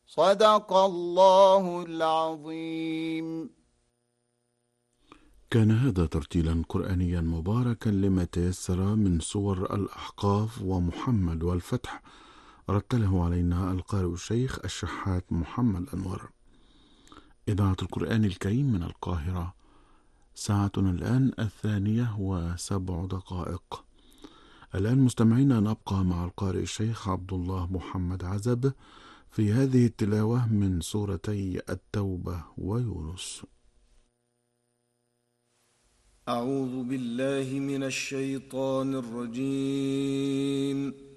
صدق الله العظيم. كان هذا ترتيلا قرآنيا مباركا لما تيسر من سور الأحقاف ومحمد والفتح، رتله علينا القارئ الشيخ الشحات محمد أنور. إذاعة القرآن الكريم من القاهرة. ساعتنا الآن 2:07. الآن مستمعينا نبقى مع القارئ الشيخ عبد الله محمد عزب في هذه التلاوة من سورتي التوبة ويونس. أعوذ بالله من الشيطان الرجيم.